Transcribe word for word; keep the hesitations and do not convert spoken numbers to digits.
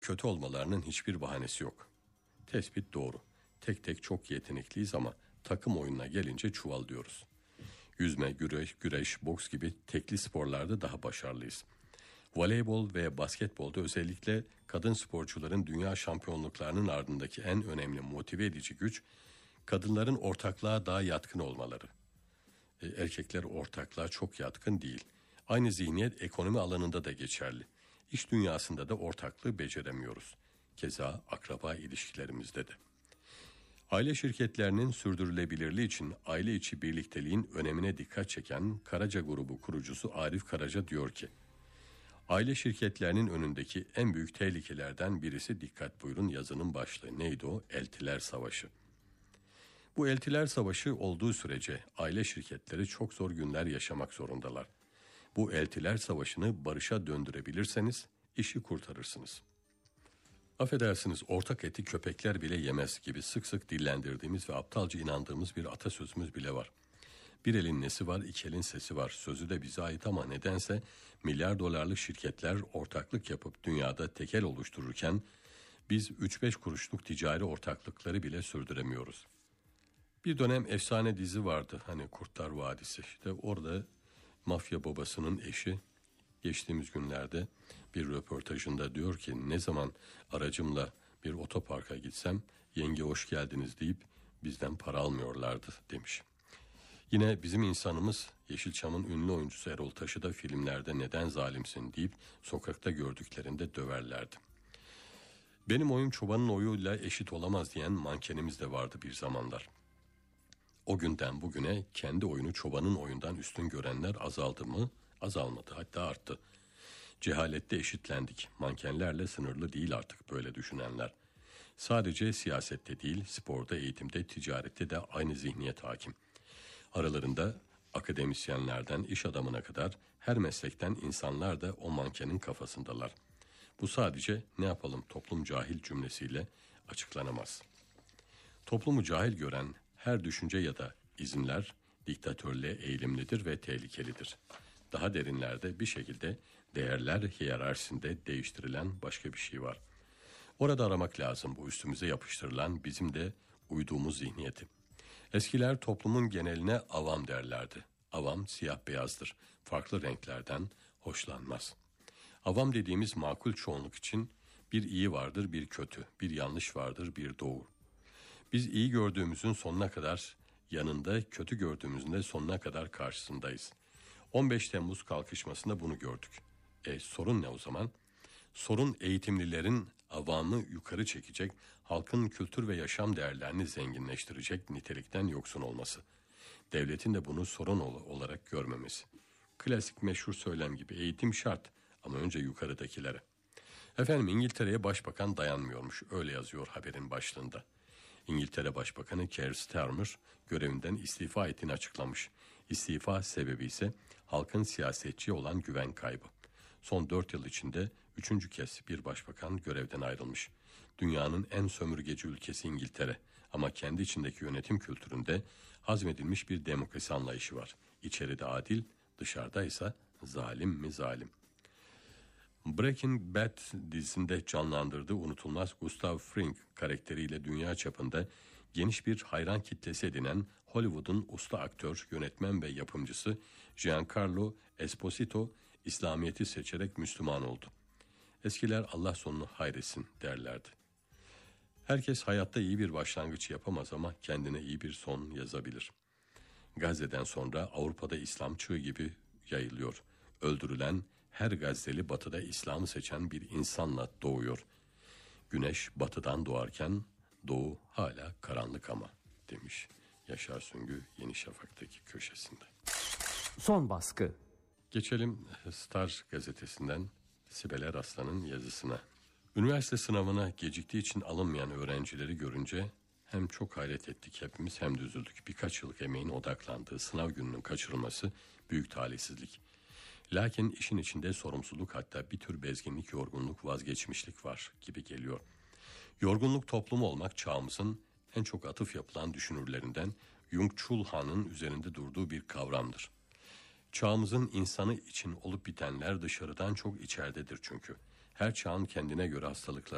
Kötü olmalarının hiçbir bahanesi yok. Tespit doğru. Tek tek çok yetenekliyiz ama takım oyununa gelince çuvallıyoruz. Yüzme, güreş, güreş, boks gibi tekli sporlarda daha başarılıyız. Voleybol ve basketbolda özellikle kadın sporcuların dünya şampiyonluklarının ardındaki en önemli motive edici güç, kadınların ortaklığa daha yatkın olmaları. E, erkekler ortaklığa çok yatkın değil. Aynı zihniyet ekonomi alanında da geçerli. İş dünyasında da ortaklığı beceremiyoruz. Keza akraba ilişkilerimizde de. Aile şirketlerinin sürdürülebilirliği için aile içi birlikteliğin önemine dikkat çeken Karaca Grubu kurucusu Arif Karaca diyor ki, aile şirketlerinin önündeki en büyük tehlikelerden birisi, dikkat buyurun yazının başlığı neydi o? Eltiler Savaşı. Bu Eltiler Savaşı olduğu sürece aile şirketleri çok zor günler yaşamak zorundalar. Bu Eltiler Savaşı'nı barışa döndürebilirseniz işi kurtarırsınız. Affedersiniz, ortak eti köpekler bile yemez gibi sık sık dillendirdiğimiz ve aptalca inandığımız bir atasözümüz bile var. Bir elin nesi var, iki elin sesi var. Sözü de bize ait ama nedense milyar dolarlık şirketler ortaklık yapıp dünyada tekel oluştururken biz üç beş kuruşluk ticari ortaklıkları bile sürdüremiyoruz. Bir dönem efsane dizi vardı, hani Kurtlar Vadisi. İşte orada mafya babasının eşi geçtiğimiz günlerde bir röportajında diyor ki, ne zaman aracımla bir otoparka gitsem yenge hoş geldiniz deyip bizden para almıyorlardı demiş. Yine bizim insanımız Yeşilçam'ın ünlü oyuncusu Erol Taş'ı da filmlerde neden zalimsin deyip sokakta gördüklerinde döverlerdi. Benim oyum çobanın oyuyla eşit olamaz diyen mankenimiz de vardı bir zamanlar. O günden bugüne kendi oyunu çobanın oyundan üstün görenler azaldı mı? Azalmadı, hatta arttı. Cehalette eşitlendik. Mankenlerle sınırlı değil artık böyle düşünenler. Sadece siyasette değil, sporda, eğitimde, ticarette de aynı zihniyet hakim. Aralarında akademisyenlerden iş adamına kadar her meslekten insanlar da o mankenin kafasındalar. Bu sadece ne yapalım toplum cahil cümlesiyle açıklanamaz. Toplumu cahil gören her düşünce ya da izinler diktatörlüğe eğilimlidir ve tehlikelidir. Daha derinlerde bir şekilde değerler hiyerarşisinde değiştirilen başka bir şey var. Orada aramak lazım bu üstümüze yapıştırılan bizim de uyduğumuz zihniyeti. Eskiler toplumun geneline avam derlerdi. Avam siyah beyazdır. Farklı renklerden hoşlanmaz. Avam dediğimiz makul çoğunluk için bir iyi vardır, bir kötü, bir yanlış vardır, bir doğru. Biz iyi gördüğümüzün sonuna kadar yanında, kötü gördüğümüzün de sonuna kadar karşısındayız. on beş Temmuz kalkışmasında bunu gördük. E sorun ne o zaman? Sorun eğitimlilerin avamı yukarı çekecek, halkın kültür ve yaşam değerlerini zenginleştirecek nitelikten yoksun olması. Devletin de bunu sorun olarak görmemesi. Klasik meşhur söylem gibi eğitim şart ama önce yukarıdakilere. Efendim İngiltere'ye başbakan dayanmıyormuş, öyle yazıyor haberin başlığında. İngiltere Başbakanı Keir Starmer görevinden istifa ettiğini açıklamış. İstifa sebebi ise halkın siyasetçiye olan güven kaybı. Son dört yıl içinde üçüncü kez bir başbakan görevden ayrılmış. Dünyanın en sömürgeci ülkesi İngiltere ama kendi içindeki yönetim kültüründe hazmedilmiş bir demokrasi anlayışı var. İçeride adil, dışarıda ise zalim mi zalim. Breaking Bad dizisinde canlandırdığı unutulmaz Gustav Fring karakteriyle dünya çapında geniş bir hayran kitlesi edinen Hollywood'un usta aktör, yönetmen ve yapımcısı Giancarlo Esposito İslamiyet'i seçerek Müslüman oldu. Eskiler Allah sonunu hayretsin derlerdi. Herkes hayatta iyi bir başlangıç yapamaz ama kendine iyi bir son yazabilir. Gazze'den sonra Avrupa'da İslam çığ gibi yayılıyor. Öldürülen her Gazze'li batıda İslam'ı seçen bir insanla doğuyor. Güneş batıdan doğarken doğu hala karanlık ama demiş Yaşar Süngü Yeni Şafak'taki köşesinde. Son baskı. Geçelim Star gazetesinden Sibel Eraslan'ın yazısına. Üniversite sınavına geciktiği için alınmayan öğrencileri görünce hem çok hayret ettik hepimiz hem de üzüldük. Birkaç yıllık emeğin odaklandığı sınav gününün kaçırılması büyük talihsizlik. Lakin işin içinde sorumsuzluk, hatta bir tür bezginlik, yorgunluk, vazgeçmişlik var gibi geliyor. Yorgunluk toplumu olmak çağımızın en çok atıf yapılan düşünürlerinden Byung-Chul Han'ın üzerinde durduğu bir kavramdır. Çağımızın insanı için olup bitenler dışarıdan çok içeridedir çünkü. Her çağın kendine göre hastalıkları